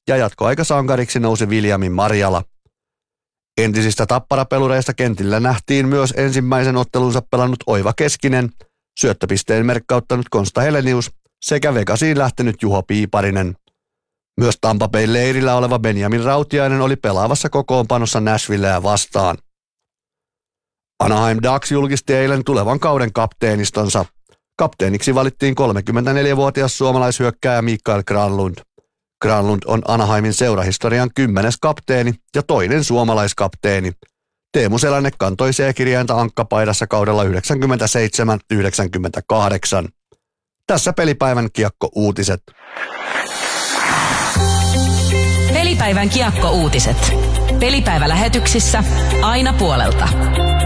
ja jatkoaikasankariksi nousi Williamin Marjala. Entisistä Tappara-pelureista kentillä nähtiin myös ensimmäisen ottelunsa pelannut Oiva Keskinen, syöttöpisteen merkkauttanut Konsta Helenius sekä Vegasiin lähtenyt Juho Piiparinen. Myös Tampa Bayn leirillä oleva Benjamin Rautiainen oli pelaavassa kokoonpanossa Nashvilleä vastaan. Anaheim Ducks julkisti eilen tulevan kauden kapteenistonsa. Kapteeniksi valittiin 34-vuotias suomalaishyökkääjä Mikael Granlund. Granlund on Anaheimin seurahistorian 10. kapteeni ja toinen suomalaiskapteeni. Teemu Selänne kantoi C-kirjainta ankkapaidassa kaudella 97-98. Tässä pelipäivän kiekko-uutiset. Pelipäivän kiekko-uutiset. Pelipäivälähetyksissä aina puolelta.